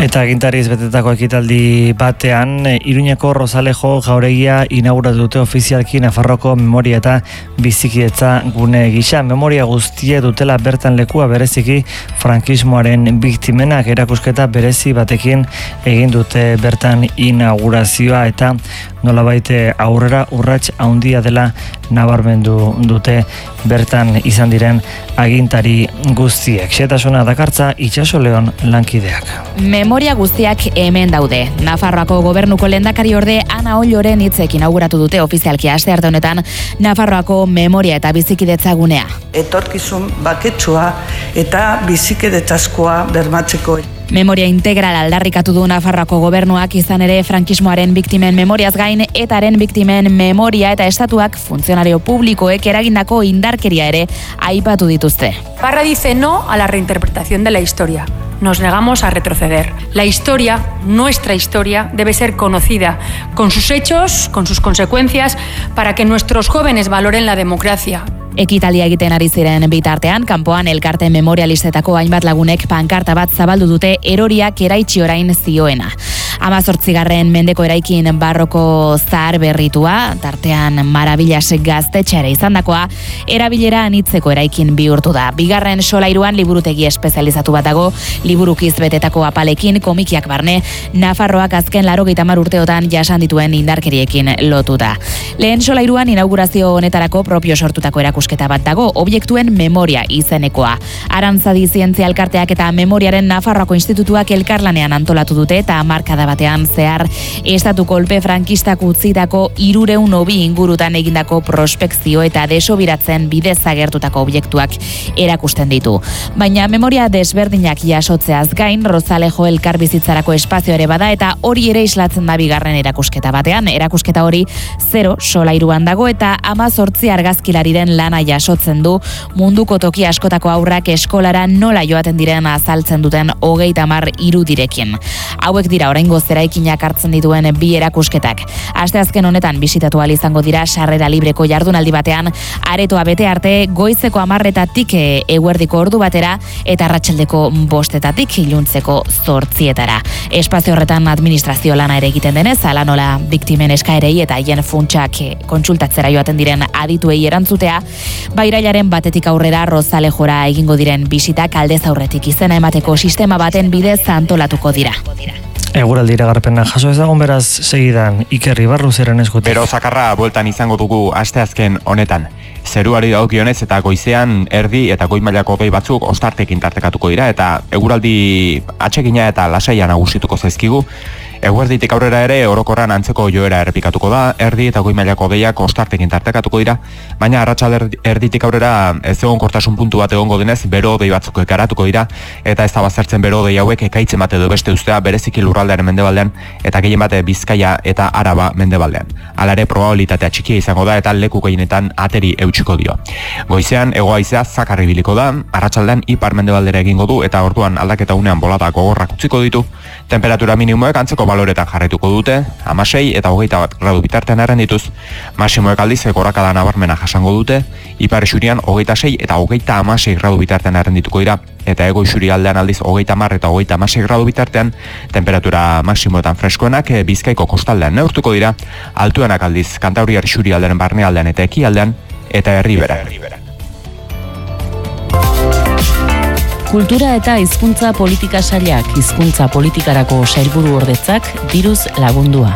Eta agintariz betetako ekitaldi batean, Iruñeko Rosalejo jauregia inauguratu dute ofizialki Nafarroko memoria eta bizikidetza gune gisa. Memoria guztie dutela bertan lekua bereziki frankismoaren biktimenak erakusketa berezi batekin egin dute bertan inaugurazioa eta nolabait aurrera urrats handia dela nabarmendu dute bertan izan diren agintari guztiek. Xetasuna dakartza Itxaso Leon lankideak. Memoria guztiak hemen daude. Nafarroako gobernuko lehendakariorde Ana Olloren hitzek inauguratu dute ofizialki astearte honetan Nafarroako memoria eta bizikidetza gunea. Etorkizun baketsua eta bizikidetzazkoa bermatzeko. Memoria integral aldarrikatu du Nafarroako gobernuak, izan ere frankismoaren biktimen memoriaz gain etaren biktimen memoria eta estatuak funtzionario publikoek eragindako indarkeria ere aipatu dituzte. Parra dice no a la reinterpretación de la historia. Nos negamos a retroceder. La historia, nuestra historia, debe ser conocida con sus hechos, con sus consecuencias, para que nuestros jóvenes valoren la democracia. Ekitaldia egiten ari ziren bitartean, kanpoan elkarte memorialistetako hainbat lagunek pankarta bat zabaldu dute eroriak eraitsi orain zioena. 18. mendeko eraikin barroko zahar berritua, tartean Maravillas gaztetxeare izandakoa, erabilera anitzeko eraikin bihurtu da. Bigarren solairuan liburutegi espezializatu bat dago, liburukiz betetako apalekin, komikiak barne, Nafarroak azken 80 urteotan jasan dituen indarkeriekin lotuta. Lehen solairuan inaugurazio honetarako propio sortutako erakusketa bat dago, objektuen memoria izenekoa. Arantzadi zientzia elkarteak eta Memoriaren Nafarroako institutuak elkarlanean antolatu dute eta markada batean zehar estatu kolpe frankistak utzitako 302 ingurutan egindako prospekzio eta desobiratzen bidez agertutako objektuak erakusten ditu. Baina memoria desberdinak jasotzeaz gain, Rosalejo elkarbizitzarako espazio ere bada eta hori ere islatzen da bigarren erakusketa batean. Erakusketa hori 0 solairuan dago eta 18 argazkilariren lana jasotzen du, munduko toki askotako aurrak eskolara nola joaten diren azaltzen duten 30 irudirekin. Hauek dira oraingo zeraikinak hartzen dituen bi erakusketak. Asteazken honetan bisitatu ahal izango dira sarrera libreko jardunaldi batean, aretoa bete arte goizeko 10:00 eguerdiko ordu batera eta arratsaldeko 5:00 iluntzeko 8:00. Espazio horretan administrazio lana ere egiten denez, hala nola biktimen eskaerei eta haien funtsak kontsultatzera joaten diren adituei erantzutea, irailaren 1 aurrera Rosalejora egingo diren bisitak aldez aurretik izena emateko sistema baten bidez antolatuko dira. Eguraldi iragarpena jaso ezagun beraz segidan Iker Ibarruzeren eskutik. Bero zakarra bueltan izango dugu asteazken honetan. Zeruari dagokionez eta goizean erdi eta goi mailako hodei batzuk ostartekin tartekatuko dira eta eguraldi atsegina eta lasaia nagusituko zaizkigu. Eguerditik aurrera ere orokorran antzeko joera errepikatuko da, erdi eta goi mailako hodeiak ostartekin tartekatuko dira, baina arratsalde erditik aurrera ez egonkortasun puntu bat egongo denez, bero hodei batzuk garatuko dira eta ez da baztertzen bero hodei hauek ekaitzen bat edo beste ustea bereziki lurraldearen mendebaldean eta gehien bat Bizkaia eta Araba mendebaldean. Hala ere probabilitatea txikia izango da eta leku gehienetan ateri eutsiko dio. Goizean hego-haizea zakar ibiliko da, arratsaldean ipar mendebaldera egingo du eta orduan aldaketa unean bolada gogorrak utziko ditu. Temperatura minimoek antzeko baloretan jarraituko dute, 16 eta 21 gradu bitartean errendituz, maximoek aldiz gorakada nabarmena jasango dute, ipar isurian 26 eta 26 gradu bitartean errendituko dira, eta ego isuri aldean aldiz 30 eta 36 gradu bitartean, temperatura maximoetan freskoenak Bizkaiko kostaldean neurtuko dira, altuenak aldiz Kantabriar isuri aldean barnealdean eta ekialdean, eta herribera. Kultura eta hizkuntza politika sailak, hizkuntza politikarako sailburu ordetzak diruz lagundua.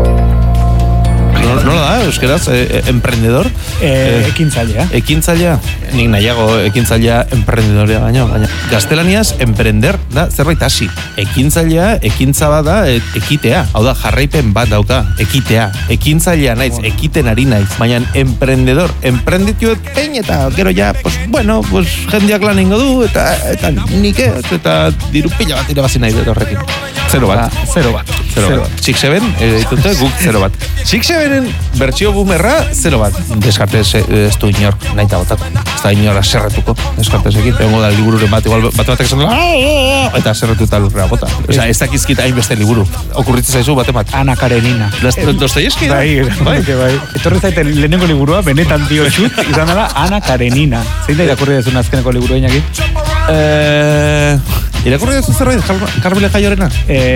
Nola da, euskeraz, emprendedor? Ekintzailea. Ekintzailea? Nik nahiago ekintzailea emprendedorea baino. Gaztelaniaz, emprender da zerbait hasi. Ekintzailea, ekintza bat da, ekitea. Hau da, jarraipen bat dauka, ekitea. Ekintzailea naiz, ekiten ari naiz. Baina emprendedor, emprendituet pein eta gero ja, jendeak lan ingo du, eta nik eta diru pila bat irabazi nahi dut horrekin. 0 bat. 0 bat. 6-7, ditute guk 0 bat. 6-7-en bertsio boomerra 0 bat. Deskartez ez du inork nahi eta botako. Ez da inora serretuko. Deskartezekin. Tengo da libururen bat, igual batek esan dela, eta serretu eta lurrea bota. Osa, ez dakizkita hainbeste liburu. Okurritzen zaizu batemat. Ana Karenina. Dostoyevski da? Bai. Etorri zaiten lehenengo liburua, benetan dio txut, izan dela Ana Karenina. Zein da irakurri dezun azkeneko liburu einaki? Irakurri duzu zerbait, Carmele Jaiorena?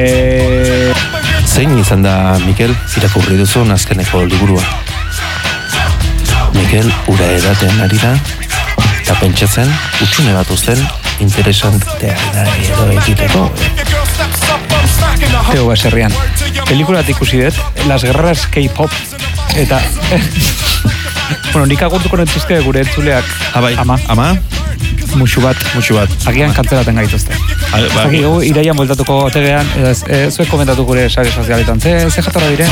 Zein izan da, Mikel, irakurri duzu azkeneko liburua? Mikel, ura edaten ari da, eta pentsatzen, utxune bat uzten, interesantea da edo egiteko. Teo baserrian. Pelikulat ikusi dut, Las Guerreras K-pop, eta... bueno, nik agurtuko nentuzke gure entzuleak. Bai, ama? Musu bat. Agian kantzelaten gaituzte. Zaki, iraian bueltatuko otegean, zuek komentatu gure sare sozialetan. Ze jatorra dire?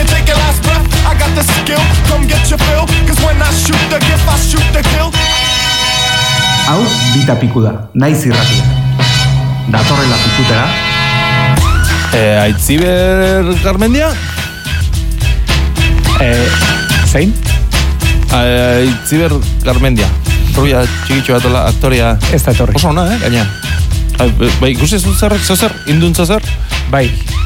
Hau, bita piku da, naiz irratia. Datorrela pikutera. Aitziber Garmendia? Zein? Aitziber Garmendia. Rubia txikitxo bat aktoria. Ez da etorri. Oso ona, gaina. Bai, ikusi zozer, indun zozer? Bai.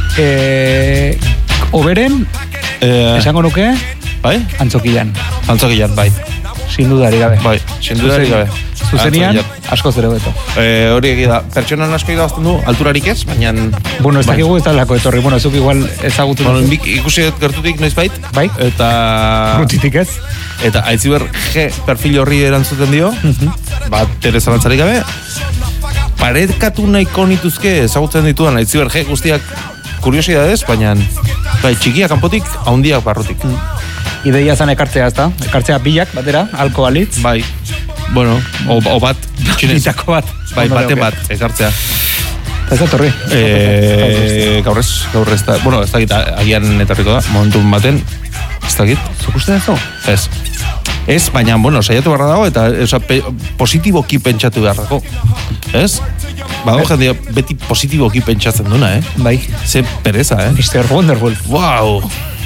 Oberen, esango nuke? Bai? Antzokian, bai. Sin dudari gabe. Bai, sin dudari gabe. Zuzenian, asko zero beto. Hori egida, pertsonan asko irabazten du, alturarik ez, baina... Bueno, ez dakigu ez dalako etorri, bueno, zuk igual ezagutu. Bueno, ikusi gertutik noiz bait. Bai? Eta... Rutitik ez? Eta Aitziber G perfil horri erantzuten dio, bat ere zalantzarik gabe, parekatu nahiko nituzke ezagutzen dituan Aitziber G guztiak kuriosidadez, baina bai, txikiak kanpotik, haundiak barrutik. Ideia zan ekartzea, ez da? Ekartzea bilak batera, alko alitz. Bai, bueno, o bat, txinez. Bitako bat. Bai, bate bat, ekartzea. Ez da torri. Gaur ez da, bueno, ez dakit, agian etorriko da, momentu baten, ez dakit. Zuk uste dazo? Ez. Ez, baina, bueno, saiatu barra dago, eta positiboki pentsatu beharrako. Ez? Badago jendea beti positiboki pentsatzen duna, Bai. Ze pereza, Mr. Wonderful. Wow!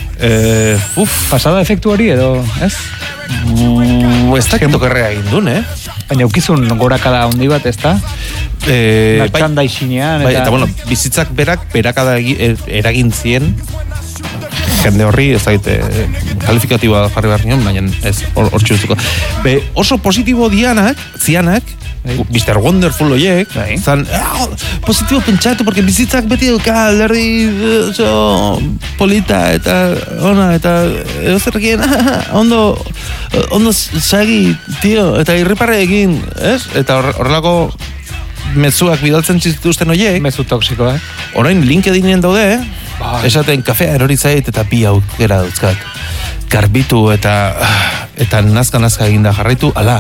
Pasada efektu hori edo, ez? Ez da kentokerrea egin duen, Baina eukizun gorakada handi bat, ez da? Nartxanda isinean, eta bueno, bizitzak berakada eragin zien, jende horri, ez dakit, kalifikatiboa jarri behar nion, baina ez, hor txuzuko. Oso positibo zianak, Mr. Wonderful oiek, zan, positibo pentsatu, porque bizitzak beti duka, alderdi polita, eta ona, eta zerrekien, ondo sagi, tio, eta irriparre egin, ez? Eta horrelako mezuak bidaltzen zituzten oiek. Mezu toksiko, Orain LinkedInen daude, esaten kafea erori zait eta bi aukera dauzkat. Garbitu eta nazka eginda jarraitu, ala,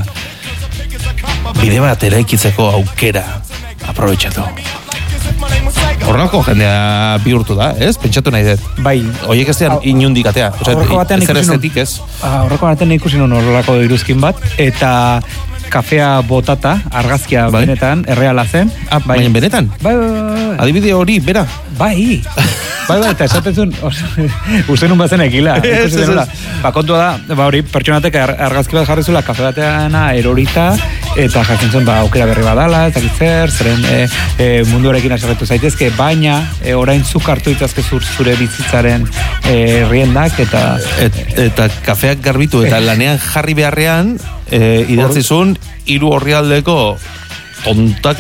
bide bat eraikitzeko aukera aprobetxatu. Horrelako jendea bihurtu da, ez? Pentsatu nahi dut. Bai. Oiek ez dean inundik atea. Horreko batean ikusi nun horrelako iruzkin bat, eta kafea botata, argazkia benetan, erreala zen. Baina benetan? Bai. Adibide hori, bera? Bai, eta esatezun, uste nun bazen ekila. Kontua da, hori, pertsonatek argazki bat jarrizula kafe bateana erorita, eta jartzen zuen, aukera berri badala, ez dakit zeren munduarekin aserretu zaitezke, baina orain zuk hartu ditazke zure bizitzaren riendak, eta kafeak garbitu, eta lanean jarri beharrean, idatzizun, 3 orrialdeko tontak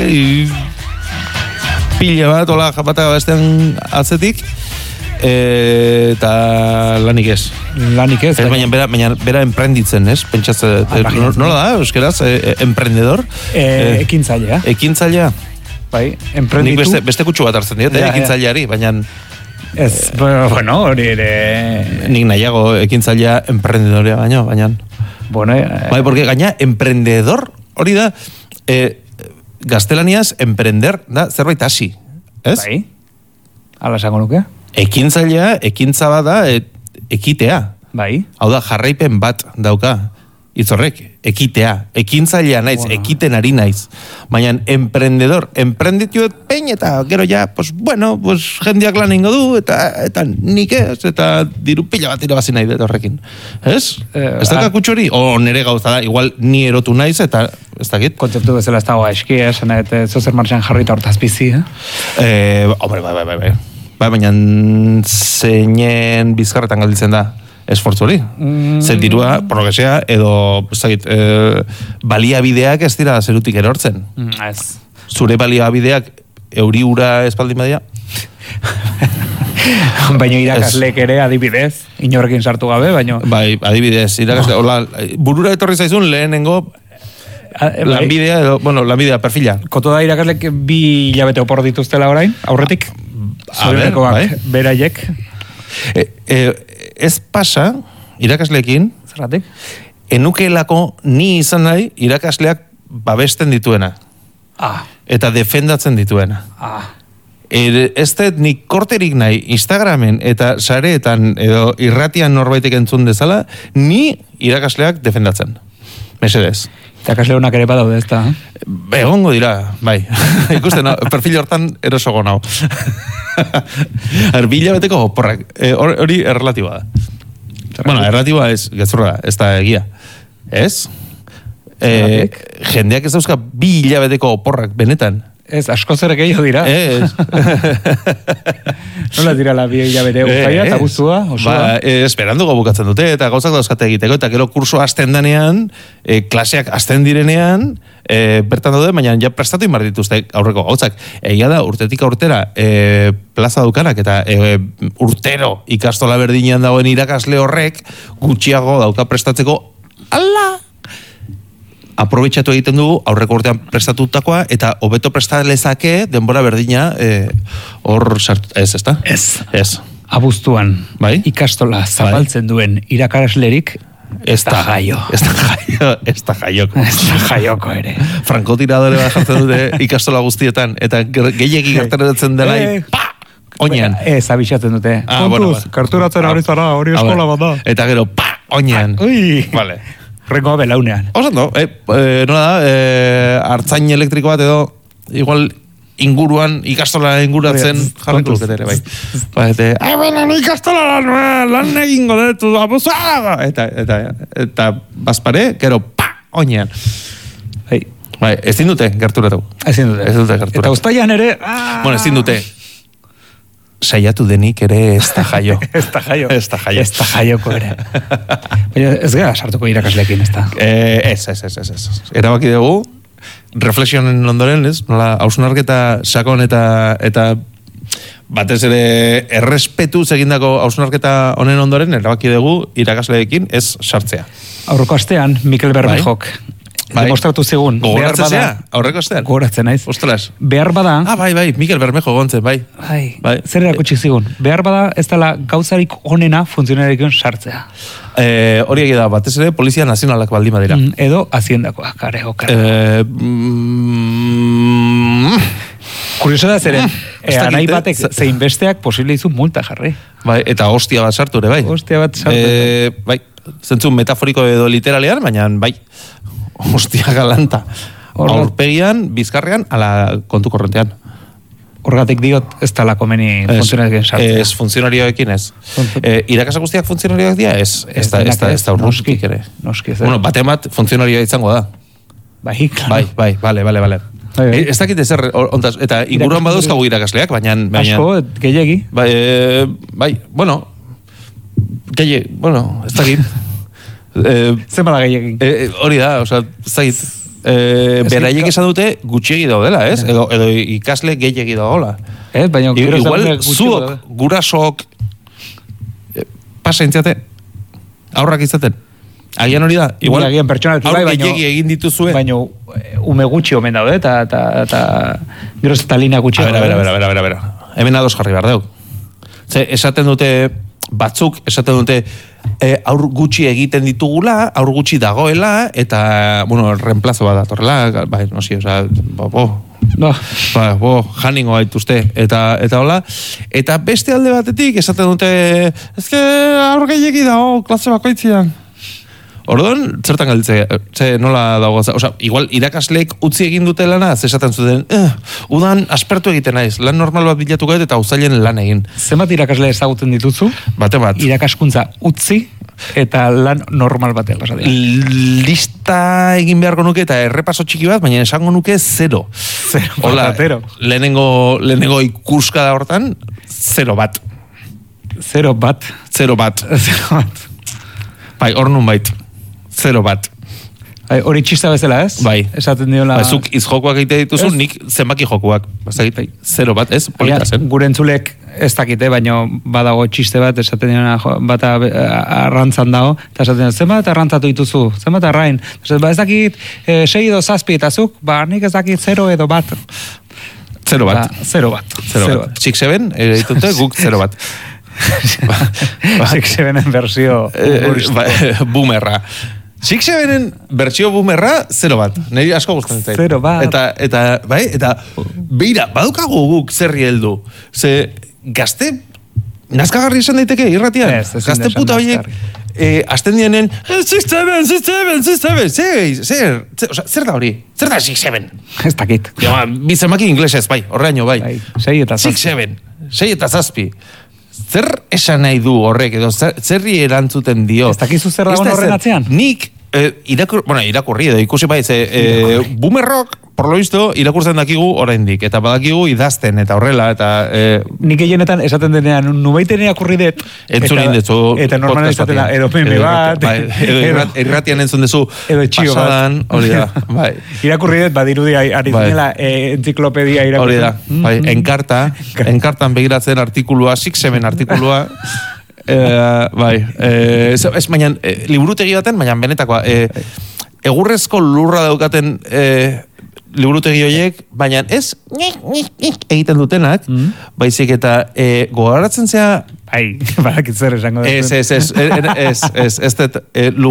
pila bat, ola japata bestean atzetik, eta lanik ez. Baina bera emprenditzen, ez? Pentsatze, nola da, euskeraz, emprendedor? Ekintzailea. Ekintzailea? Bai, emprenditu. Nik beste kutsu bat hartzen dut, ekintzaileari, baina... Ez, bueno, hori ere... Nik nahiago ekintzailea emprendedorea baina... Bueno, bai, porque gaina emprendedor, hori da... Gaztelaniaz, emprender da zerbait hasi, ez? Bai, ala esango nuke. Ekintzailea, ekintza bat da, ekitea. Bai. Hau da, jarraipen bat dauka, itzorrek, ekitea. Ekintzailea naiz, ekiten ari naiz. Baina, emprendedor, emprendituet pein, eta gero ja, pues, bueno, pues, jendeak lan ingo du, eta nik ez, eta diru pila bat irabazi nahi dut horrekin. Ez? Ez dakak kutxori? O nere gauza da, igual ni erotu naiz, eta ez dakit? Kontzeptu bezala ez dago eski, esan zozer martxan jarrita hortaz bizi, Hombre, bai. Baina, zeinen bizkarretan galditzen da esfortzu hori. Zer dirua, por lo que sea, edo, ez dakit, baliabideak ez dira zerutik erortzen. Ez. Zure baliabideak euriura espaldin badia. Baina irakasleek ere adibidez, inorrekin sartu gabe, baina... Bai, adibidez, irakasle, hola, burura etorri zaizun lehenengo lanbidea, edo, bueno, lanbidea, perfila. Koto da irakaslek 2 hilabete opor dituztela orain, aurretik, zorenekoak beraiek. Ez pasa, irakasleekin, zerratik? enukeelako ni izan nahi irakasleak babesten dituena. Eta defendatzen dituena. Ez dut nik korterik nahi Instagramen eta sareetan edo irratian norbaitek entzun dezala, ni irakasleak defendatzen. Mesedez. Irakasle honak ere badaude ez da? Egongo dira, bai. Ikusten, perfil hortan erosogo nau. 2 hilabeteko oporrak. Hori errelatiboa da. Bueno, errelatiboa ez, gezurra, ez da egia. Ez? Jendeak ez dauzka 2 hilabeteko oporrak, benetan. Ez, asko zer gehiago dira. Ez. Nola dira la 2 hilabete ufaia eta guztua? Esperanduko bukatzen dute, eta gauzak dauzkate egiteko, eta gero kurso hasten danean, klaseak hasten direnean, bertan daude, baina ja prestatu inbar dituzte aurreko gauzak. Egia da, urtetik aurtera plaza daukanak, eta urtero ikastola berdinean dagoen irakasle horrek, gutxiago dauka prestatzeko, aprobetxatu egiten dugu aurreko urtean prestatutakoa eta hobeto prestalezake denbora berdina hor sartu. Ez, ezta? Ez. Abuztuan, ikastola zabaltzen duen irakaslerik ez da jaio. Ez da jaioko ere. Frankotiradore bat jartzen dute ikastola guztietan eta gehiegi gertaratzen dela oinean. Ez, abixatzen dute. Kontuz, karturatzen hori zara, hori eskola bat da. Eta gero, oinean. Vale. Rengoa belaunean. Osando, nola da, hartzain elektriko bat edo, igual inguruan, ikastola inguratzen jarretu lukete ere, bai. Benen ikastola lan egingo detu, eta bazpare, gero, oinean. Bai, ezin dute gerturatu. Ezin dute. Eta ustaian ere, bueno, ezin dute. Saiatu denik ere ez da jaio. Ez da jaioko ere. Baina ez gara sartuko irakasleekin, ez da? Ez. Erabaki dugu, reflexionen ondoren, ez? Nola, hausnarketa sakon eta batez ere errespetuz egindako hausnarketa honen ondoren, erabaki dugu irakasleekin ez sartzea. Aurreko astean, Mikel Bermejok demostratu zigun. Gogoratzen zea, aurreko astean? Gogoratzen naiz. Ostras. Behar bada... bai, Mikel Bermejo gontzen, bai. Zer erakutsi zigun? Behar bada ez dela gauzarik onena funtzionarikon sartzea. Hori egia da, batez ere, Polizia Nazionalak baldin badira. Edo, haziendakoa, karego. Kurioso da zeren, anai batek zein besteak posible izu multa jarri. Bai, eta hostia bat sartu ere, bai. Hostia bat sartu. Bai, zentzu metaforiko edo literalean, baina bai, hostia galanta. Aurpegian, bizkarrean, ala kontu korrentean. Horgatik diot, ez talako meni funtzionarioekin sartzea. Ez funtzionarioekin ez. Irakasa guztiak funtzionarioak dira? Ez da urrutik ere. Bueno, batean bat funtzionarioa izango da. Bai, claro. Bai, bale. Ez dakit ezer, eta inguruan badauzkagu irakasleak, baina... Asko, gehiagi. Bai, bueno, ez dakit. Zer bada gehiagin? Hori da, oza, ez dakit. Beraiek esan dute gutxiegi daudela, ez? Edo ikasle gehiegi daudela. Baina... Igual, zuok, gurasok, pasentziate, aurrak izaten. Agian hori da, igual, agian pertsonalki bai, baino egin dituzue. Baina ume gutxi omen daude, eta geroz eta linea gutxi. A ver. Hemen ados jarri behar deuk. Esaten dute, batzuk, esaten dute, aur gutxi egiten ditugula, aur gutxi dagoela, eta, bueno, reemplazo bat datorrela, bai, no si, oza, janingo gaituzte, eta hola, eta beste alde batetik, esaten dute, ezke aur gehiagi dago, klase bakoitzian. Orduan, zertan galditzea, nola dago, igual irakasleek utzi egin dute lana, zesaten zuten, udan aspertu egiten naiz, lan normal bat bilatu gaitu eta uzailen lan egin. Zenbat irakasle ezagutzen dituzu? Bate bat. Irakaskuntza utzi eta lan normal batean pasatzen. Lista egin beharko nuke eta errepaso txiki bat, baina esango nuke 0. Hola, lehenengo ikuska da hortan, 0 bat. 0 bat? 0 bat. Bai, hor nun bait. 0 bat. Hori txista bezala, ez? Bai. Esaten diola... Zuk izjokoak egite dituzu, nik zenbaki jokoak. Bazagit, 0 bat, ez? Polita zen. Gure entzulek ez dakite, baina badago txiste bat, esaten diona bata arrantzan dago, eta esaten diona, zenbat arrantzatu dituzu, zenbat arrain. Ez dakit 6 edo 7, eta zuk, nik ez dakit 0 edo bat. 0 bat. 0 bat. 0 bat. 6-7, ditute, guk 0 bat. 6-7en versio boomerra. 6-7en bertsio boomerra 0 bat. Neri asko gustatzen zait. 0 bat. Eta beira, badukagu guk zerri heldu. Ze gazte nazkagarri esan daiteke irratian. Gazte puta horiek azten dienen 6-7. Zer da hori? Zer da 6-7? Ez dakit. Bizemaki inglesez, bai, horreaino, bai. 6 eta 6-7. 6 eta 7. Zer esan nahi du horrek, edo zerri erantzuten dio. Ez dakizu zer dagoen horren atzean? Nik, irakurri edo ikusi baiz, boomerrock, por lo visto, irakurtzen dakigu oraindik, eta badakigu idazten, eta horrela, eta... Nik gehienetan esaten denean, nubaiten irakurri dut, eta normalan esaten da, edo meme bat, edo irratian entzun dezu, edo txio pasadan, hori da, bai. Irakurri dut, badirudi ari zinela, entziklopedia irakurri. Hori da, bai, enkartan begiratzen artikulua, 6-7 artikulua, bai, ez baina, liburutegi baten, baina benetakoa, egurrezko lurra daukaten liburutegi horiek, baina ez egiten dutenak, baizik eta gogaratzen zea... Badakit zer esango dut. Ez,